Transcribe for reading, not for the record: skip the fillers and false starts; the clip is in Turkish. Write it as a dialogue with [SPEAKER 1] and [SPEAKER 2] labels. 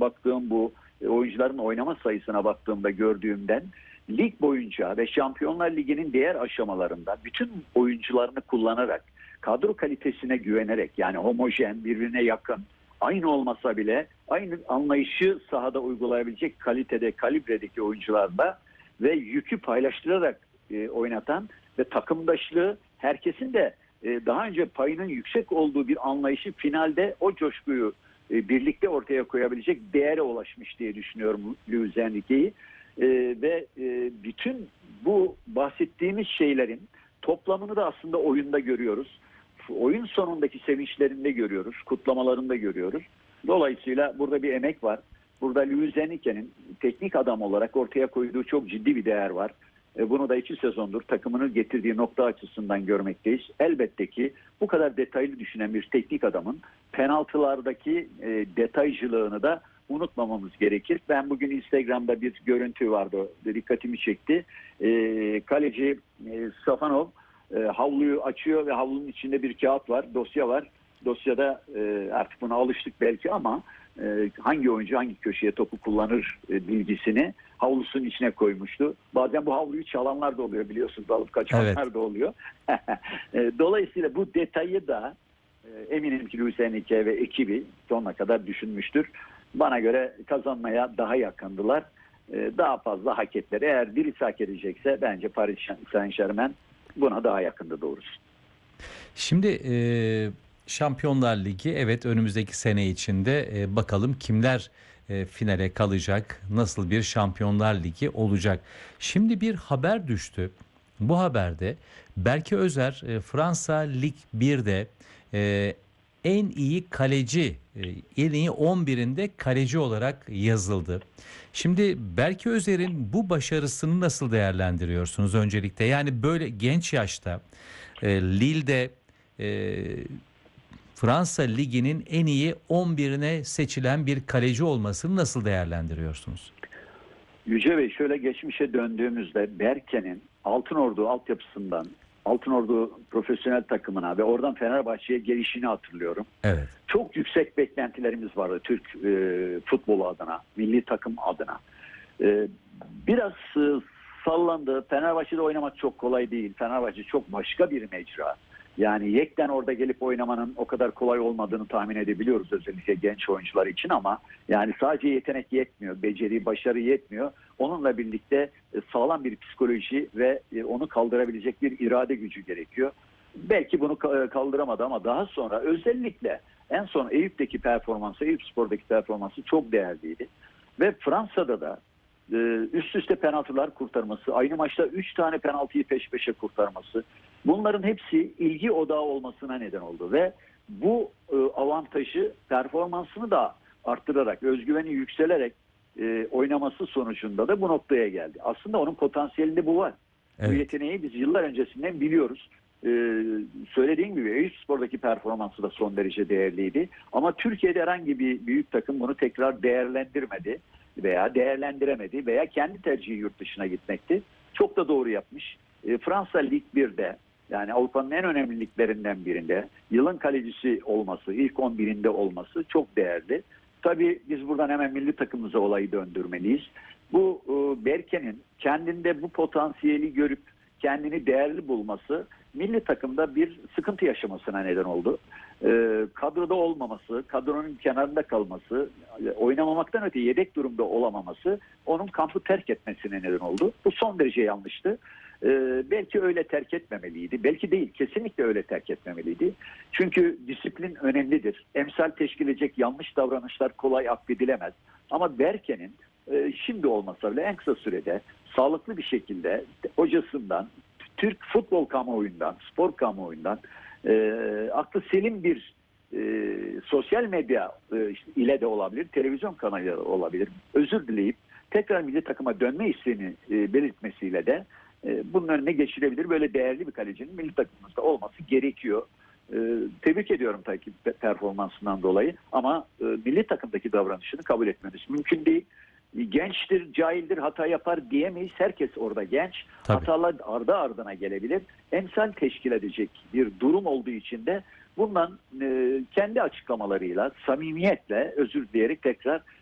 [SPEAKER 1] baktığım bu oyuncuların oynama sayısına baktığımda gördüğümden lig boyunca ve Şampiyonlar Ligi'nin diğer aşamalarında bütün oyuncularını kullanarak, kadro kalitesine güvenerek, yani homojen, birbirine yakın, aynı olmasa bile aynı anlayışı sahada uygulayabilecek kalitede, kalibredeki oyuncularla ve yükü paylaştırarak oynatan ve takımdaşlığı, herkesin de daha önce payının yüksek olduğu bir anlayışı finalde o coşkuyu birlikte ortaya koyabilecek değere ulaşmış diye düşünüyorum Luis Enrique'yi. Ve bütün bu bahsettiğimiz şeylerin toplamını da aslında oyunda görüyoruz. Oyun sonundaki sevinçlerinde görüyoruz, kutlamalarında görüyoruz. Dolayısıyla burada bir emek var. Burada Luis Enrique'nin teknik adam olarak ortaya koyduğu çok ciddi bir değer var. Bunu da 2 sezondur takımının getirdiği nokta açısından görmekteyiz. Elbette ki bu kadar detaylı düşünen bir teknik adamın penaltılardaki detaycılığını da unutmamamız gerekir. Ben bugün Instagram'da bir görüntü vardı, dikkatimi çekti. Kaleci Stefanov havluyu açıyor ve havlunun içinde bir kağıt var, dosya var. Dosyada artık buna alıştık belki ama hangi oyuncu hangi köşeye topu kullanır bilgisini havlusunun içine koymuştu. Bazen bu havluyu çalanlar da oluyor, biliyorsunuz, alıp kaçanlar da oluyor. Dolayısıyla bu detayı da eminim ki Luis Enrique ve ekibi sonuna kadar düşünmüştür. Bana göre kazanmaya daha yakındılar. Daha fazla hak ettiler. Eğer birisi hak edecekse bence Paris Saint-Germain buna daha yakındı doğrusu.
[SPEAKER 2] Şimdi Şampiyonlar Ligi, evet, önümüzdeki sene içinde bakalım kimler finale kalacak, nasıl bir Şampiyonlar Ligi olacak. Şimdi bir haber düştü. Bu haberde Berke Özer Fransa Lig 1'de en iyi kaleci, en iyi 11'inde kaleci olarak yazıldı. Şimdi Berke Özer'in bu başarısını nasıl değerlendiriyorsunuz öncelikle? Yani böyle genç yaşta Lille'de Fransa Ligi'nin en iyi 11'ine seçilen bir kaleci olmasını nasıl değerlendiriyorsunuz?
[SPEAKER 1] Yüce Bey, şöyle geçmişe döndüğümüzde Berke'nin Altınordu altyapısından Altınordu profesyonel takımına ve oradan Fenerbahçe'ye gelişini hatırlıyorum.
[SPEAKER 2] Evet.
[SPEAKER 1] Çok yüksek beklentilerimiz vardı Türk futbolu adına, milli takım adına. Biraz sallandı. Fenerbahçe'de oynamak çok kolay değil. Fenerbahçe çok başka bir mecra. Yani yekten orada gelip oynamanın o kadar kolay olmadığını tahmin edebiliyoruz, özellikle genç oyuncular için, ama yani sadece yetenek yetmiyor, beceri, başarı yetmiyor. Onunla birlikte sağlam bir psikoloji ve onu kaldırabilecek bir irade gücü gerekiyor. Belki bunu kaldıramadı ama daha sonra, özellikle en son Eyüp'teki performansı, Eyüpspor'daki performansı çok değerliydi. Ve Fransa'da da üst üste penaltılar kurtarması, aynı maçta 3 tane penaltıyı peş peşe kurtarması, bunların hepsi ilgi odağı olmasına neden oldu ve bu avantajı, performansını da arttırarak, özgüveni yükselerek oynaması sonucunda da bu noktaya geldi. Aslında onun potansiyelinde bu var. Evet. Bu yeteneği biz yıllar öncesinden biliyoruz. Söylediğim gibi Eyüpspor'daki performansı da son derece değerliydi. Ama Türkiye'de herhangi bir büyük takım bunu tekrar değerlendirmedi veya değerlendiremedi veya kendi tercihi yurt dışına gitmekti. Çok da doğru yapmış. Fransa Lig 1'de, yani Avrupa'nın en önemli liglerinden birinde yılın kalecisi olması, ilk 11'inde olması çok değerli. Tabii biz buradan hemen milli takımımıza olayı döndürmeliyiz. Bu Berke'nin kendinde bu potansiyeli görüp kendini değerli bulması milli takımda bir sıkıntı yaşamasına neden oldu. Kadroda olmaması, kadronun kenarında kalması, oynamamaktan öte yedek durumda olamaması onun kampı terk etmesine neden oldu. Bu son derece yanlıştı. Belki öyle terk etmemeliydi. Belki değil, kesinlikle öyle terk etmemeliydi. Çünkü disiplin önemlidir. Emsal teşkil edecek yanlış davranışlar kolay affedilemez. Ama Berke'nin şimdi olmasa bile en kısa sürede sağlıklı bir şekilde hocasından, Türk futbol kamuoyundan, spor kamuoyundan aklı selim bir sosyal medya ile de olabilir, televizyon kanalıyla da olabilir, özür dileyip tekrar milli takıma dönme isteğini belirtmesiyle de bunun önüne geçirebilir. Böyle değerli bir kalecinin milli takımımızda olması gerekiyor. Tebrik ediyorum tabii ki performansından dolayı ama milli takımdaki davranışını kabul etmemiz mümkün değil. Gençtir, cahildir, hata yapar diyemeyiz. Herkes orada genç. Tabii. Hatalar ardı ardına gelebilir. Emsal teşkil edecek bir durum olduğu için de bundan kendi açıklamalarıyla, samimiyetle özür dileyerek tekrar